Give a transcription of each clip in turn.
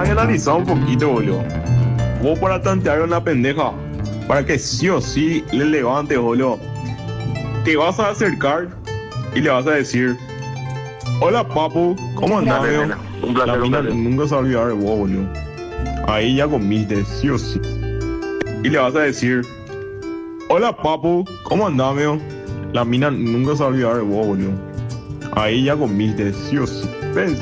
has analizado un poquito, boludo. Vos para tantear a una pendeja, para que sí o sí le levantes, boludo, te vas a acercar y le vas a decir: hola, papu, ¿cómo andás, Dale, amigo? nena. Un placer, La mina un placer. nunca se va a olvidar de vos, boludo. Ahí ya comiste, sí o sí. Y le vas a decir: hola, papu, ¿cómo andás, amigo? La mina nunca se va a olvidar de vos, boludo. Ahí ya comiste, sí o sí. Pensa.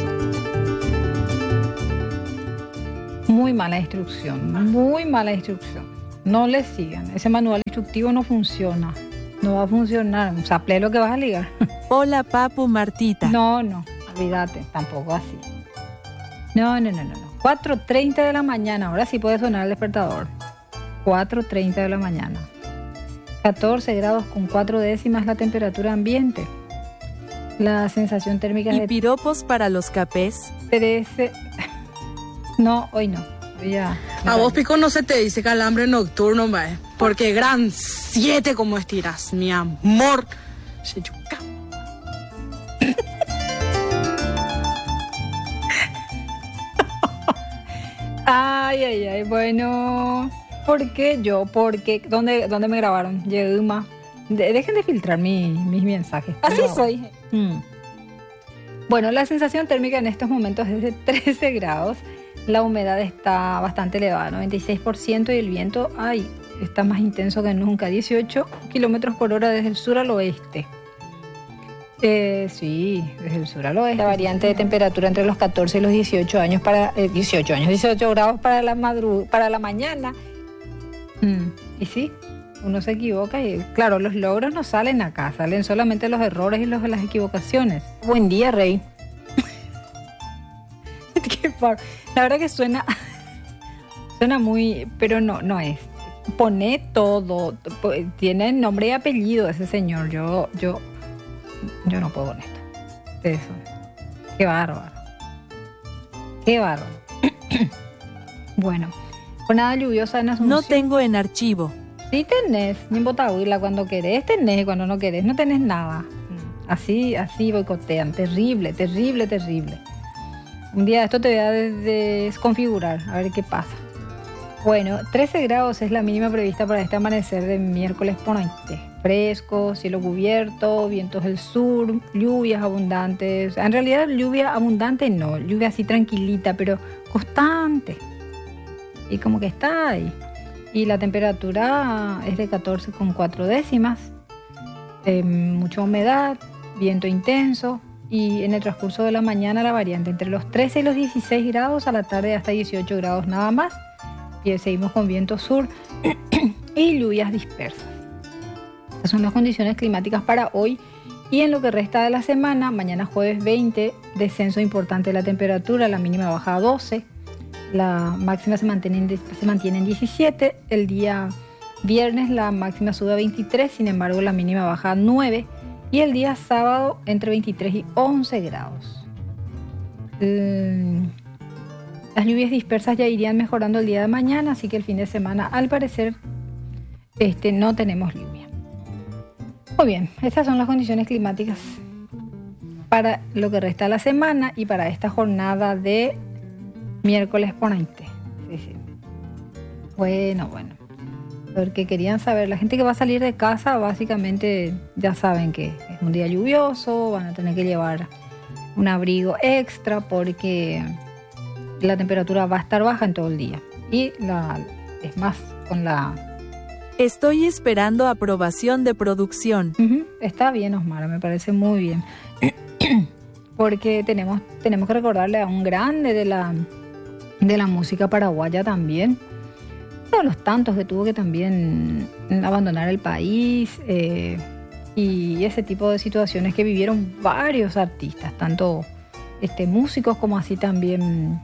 Muy mala instrucción, muy mala instrucción. No le sigan. Ese manual instructivo no funciona. No va a funcionar. O sea, ple lo que vas a ligar. Hola, papu, Martita. No, olvídate, tampoco así. No. 4:30 de la mañana, ahora sí puede sonar el despertador. 4:30 de la mañana. 14 grados con 4 décimas la temperatura ambiente. La sensación térmica es ¿Y de piropos para los capés? 13. No, hoy no. Hoy ya. A vos, Pico, no se te dice calambre nocturno, mae. Porque gran 7 como estiras, mi amor. Se yuca. Ay, bueno. ¿Por qué yo? Porque ¿dónde me grabaron? Yeduma. Dejen de filtrar mis mensajes. Así No. soy. Bueno, la sensación térmica en estos momentos es de 13 grados. La humedad está bastante elevada, 96%, y el viento, está más intenso que nunca, 18 kilómetros por hora desde el sur al oeste. Sí, desde el sur al oeste. La variante de temperatura entre los 14 y los 18 años 18 grados para la mañana. Y sí, uno se equivoca y claro, los logros no salen acá, salen solamente los errores y las equivocaciones. Buen día, Rey. La verdad que suena muy, pero no es. Pone todo, tiene nombre y apellido ese señor. Yo no puedo con esto. Eso. Qué bárbaro. Bueno, jornada lluviosa en Asunción. No tengo en archivo. Sí tenés, ni en Botahuila, cuando querés tenés y cuando no querés no tenés nada. Así boicotean, terrible. Un día esto te voy a desconfigurar, a ver qué pasa. Bueno, 13 grados es la mínima prevista para este amanecer de miércoles por noche. Fresco, cielo cubierto, vientos del sur, lluvias abundantes. En realidad lluvia abundante no, lluvia así tranquilita, pero constante. Y como que está ahí. Y la temperatura es de 14,4 décimas. Mucha humedad, viento intenso. Y en el transcurso de la mañana la variante entre los 13 y los 16 grados, a la tarde hasta 18 grados nada más. Y seguimos con viento sur y lluvias dispersas. Estas son las condiciones climáticas para hoy. Y en lo que resta de la semana, mañana jueves 20, descenso importante de la temperatura, la mínima baja a 12, la máxima se mantiene en 17, el día viernes la máxima sube a 23, sin embargo la mínima baja a 9, y el día sábado entre 23 y 11 grados. Las lluvias dispersas ya irían mejorando el día de mañana, así que el fin de semana al parecer no tenemos lluvia. Muy bien, estas son las condiciones climáticas para lo que resta de la semana y para esta jornada de miércoles por noche. Sí. Bueno. Porque querían saber, la gente que va a salir de casa básicamente ya saben que es un día lluvioso, van a tener que llevar un abrigo extra porque la temperatura va a estar baja en todo el día. Y es más, con la... Estoy esperando aprobación de producción. Está bien, Osmara, me parece muy bien. Porque tenemos que recordarle a un grande de la música paraguaya también, todos los tantos que tuvo que también abandonar el país, y ese tipo de situaciones que vivieron varios artistas, tanto músicos como así también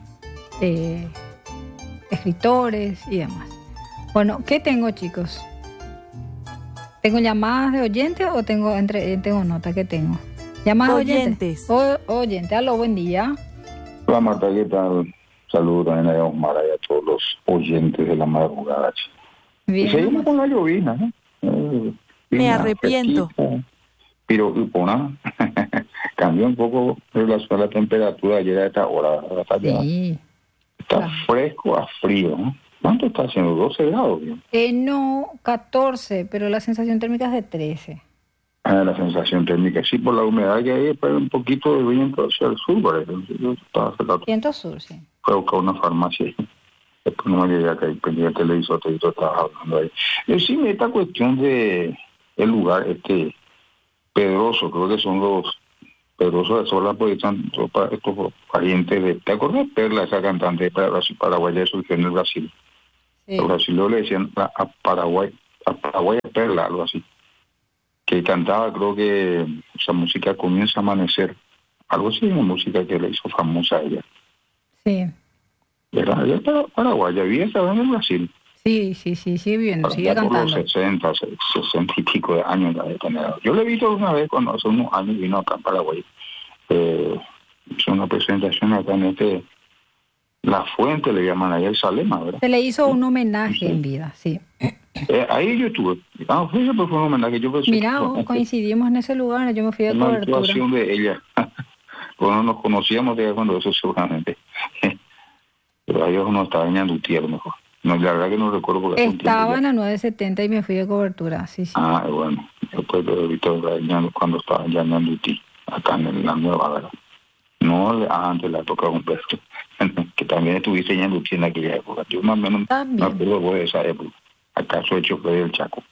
escritores y demás. Bueno, ¿qué tengo, chicos? ¿Tengo llamadas de oyentes o tengo nota? ¿Qué tengo? ¿Llamadas de oyentes? Oyente, aló, buen día. Hola, Marta, ¿qué tal? Saludos también a Osmar y a todos los oyentes de la madrugada. Bien. Y seguimos con la llovina, ¿no? Me arrepiento. Pero cambió un poco en relación a la temperatura ayer a esta hora. Sí. Está Claro. fresco a frío, ¿no? ¿Cuánto está haciendo? 12 grados, bien. No, 14, pero la sensación térmica es de 13. La sensación térmica, sí, por la humedad que hay, pero un poquito de viento hacia el sur, parece. Yo estaba cerca, Viento sur, sí. fue a buscar una farmacia y después no me llegué acá y prendí el televisor, te estaba hablando ahí. Sí, esta cuestión de el lugar, Pedroso, creo que son los Pedroso de Sola, pues están estos parientes de... ¿Te acuerdas de Perla, esa cantante de paraguaya que surgió en el Brasil? Sí. Los brasileños le decían a Paraguay Perla, algo así. Que cantaba, creo que esa música Comienza a Amanecer. Algo así, una música que le hizo famosa a ella. Sí, ¿Verdad? Ella es paraguaya, vivía estaba en el Brasil. sí, sigue viviendo, sigue Ya por cantando. los 60 y pico de años la de tener. Yo le he visto una vez cuando hace unos años vino acá en Paraguay. Hizo una presentación acá en La Fuente, le llaman ahí el Salema, ¿verdad? Se le hizo un homenaje Sí. en vida, sí. Ahí yo estuve. Fue un homenaje. Yo pensé Mira, que- coincidimos en ese lugar, yo me fui de una cobertura. actuación de ella. Bueno, nos conocíamos de cuando eso seguramente. Pero ellos no estaban en Ñandutí, mejor. No, la verdad que no recuerdo porque hace un tiempo Estaba ya. en la 970 y me fui de cobertura, sí, sí. Bueno, después lo he visto cuando estaba ya en Ñandutí, acá en la nueva, ¿verdad? No antes la época de Humberto, que también estuviste en Ñandutí en aquella época. Yo más o menos También. me acuerdo vos de esa época. ¿Acaso hecho fue del Chaco?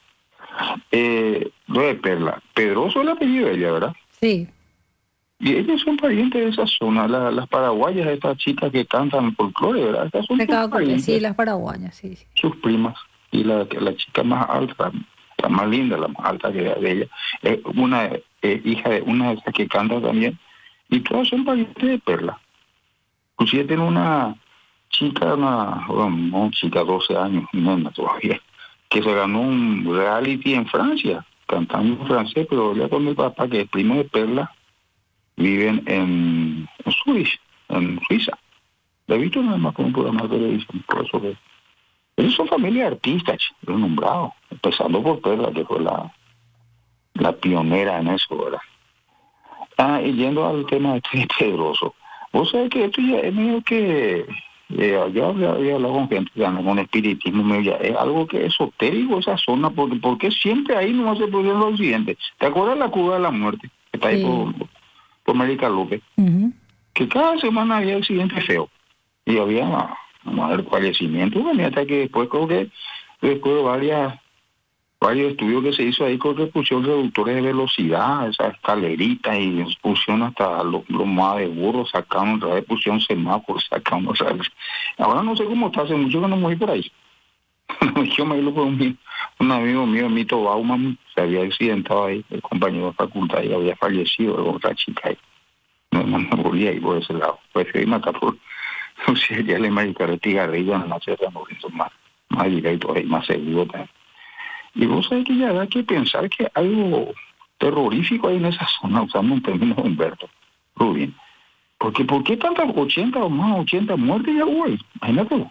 Lo de Perla. Pedroso es el apellido de ella, ¿verdad? Sí, Y ellos son parientes de esa zona, las paraguayas, estas chicas que cantan folclore, ¿verdad? Estas son sus Pecado Cortés, parientes, sí, las paraguayas, sí, sí. sus primas. Y la chica más alta, la más linda, la más alta que de ella, es una hija de una de esas que canta también. Y todas son parientes de Perla. Inclusive tiene una chica, una chica 12 años, nena todavía, que se ganó un reality en Francia, cantando en francés, pero ella con mi papá, que es primo de Perla, viven en Zurich, en Suiza. Le he visto nada más como un programa de televisión, por eso que... Ellos son familia de artistas, renombrados, empezando por Perla, que fue la pionera en eso, ¿verdad? Y yendo al tema de Pedroso, vos sabés que esto ya es medio que... yo había hablado con gente que anda con espiritismo, medio ya es algo que es esotérico esa zona, porque siempre ahí no se produce lo siguiente. ¿Te acuerdas de la Cuba de la Muerte? Que está ahí Sí. por América López, Ujú. que cada semana había accidente feo y había fallecimientos, hasta que después creo que después de varios estudios que se hizo ahí, creo que pusieron reductores de velocidad, esas escaleritas y pusieron hasta los más de burro, sacaron otra vez, pusieron semáforos, sacaron otra vez. Ahora no sé cómo está, hace mucho que no me voy por ahí. Yo me lo por un amigo mío, Mito Bauman, se había accidentado ahí, el compañero de facultad, y había fallecido otra chica ahí. No me volví ahí por ese lado. Pues irme acá por, o sea, ya le medicaré cigarrillo, no se removiendo más directo ahí, más seguro también. Y vos sabés que ya da que pensar que hay algo terrorífico ahí en esa zona, usando un término de Humberto Rubín. Porque ¿por qué tantas 80 o más 80 muertes ya hubo ahí? Imagínate.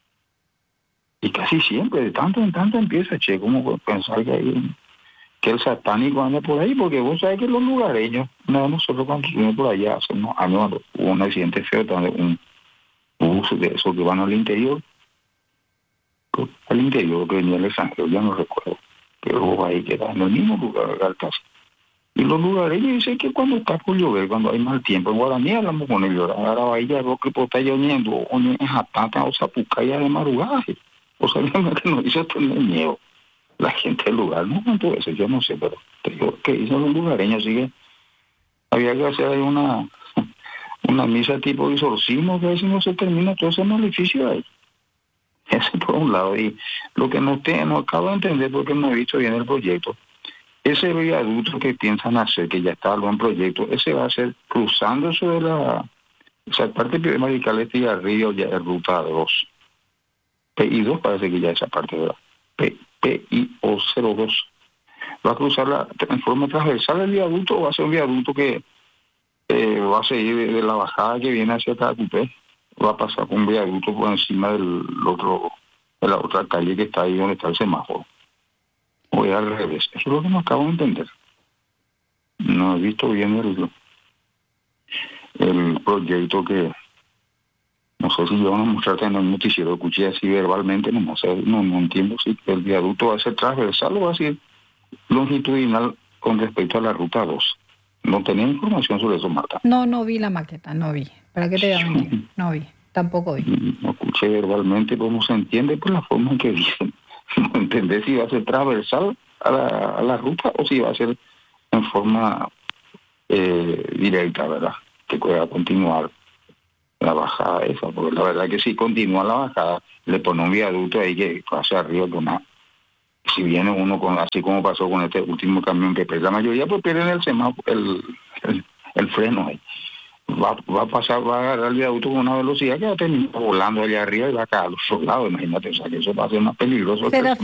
Y casi siempre, de tanto en tanto empieza, como pensar que el satánico anda por ahí, porque vos sabés que los lugareños, nosotros cuando estuvimos por allá hace unos años, hubo un accidente feo, un bus de esos que van al interior, que venía del extranjero, ya no recuerdo, pero ahí queda en el mismo lugar, casi. Y los lugareños dicen que cuando está por llover, cuando hay mal tiempo, en Guaraní hablamos con ellos, ahora ahí ya veo que por estar lloviendo, o en Jatata o Zapucaya de madrugada, o sea, que nos hizo tener miedo la gente del lugar, no tanto eso, yo no sé, pero te digo que dicen los lugareños, así que había que hacer ahí una misa tipo exorcismo, que a veces no se termina todo ese maleficio ahí. Ese por un lado. Y lo que no acabo de entender, porque no he visto bien el proyecto, ese viaducto que piensan hacer, que ya está algo en proyecto, ese va a ser cruzando sobre esa parte de Maricalete y Río, ya es ruta 2. PI2 parece que ya esa parte, ¿verdad? PIO02. Va a cruzar en forma transversal el viaducto, o va a ser un viaducto que va a seguir de la bajada que viene hacia Tacupé, va a pasar con un viaducto por encima de la otra calle que está ahí donde está el semáforo. Voy al revés. Eso es lo que no acabo de entender. No he visto bien el proyecto No sé si yo van a mostrarte en el noticiero, escuché así verbalmente, no sé, no entiendo si el viaducto va a ser transversal o va a ser longitudinal con respecto a la ruta 2. No tenía información sobre eso, Marta. No vi la maqueta, no vi. ¿Para qué te voy a mentir? No vi, tampoco vi. No escuché verbalmente, pues no se entiende por la forma en que dicen. No entendés si va a ser transversal a la ruta o si va a ser en forma directa, ¿verdad? Que pueda continuar la bajada esa, porque la verdad que si continúa la bajada, le pone un viaducto ahí que hacia arriba con una. Si viene uno con, así como pasó con este último camión que pierde, la mayoría pues pierden el semáforo, el freno ahí. Va a pasar, va a agarrar el viaducto con una velocidad que va a terminar volando allá arriba y va a caer al otro lado, imagínate, o sea que eso va a ser más peligroso.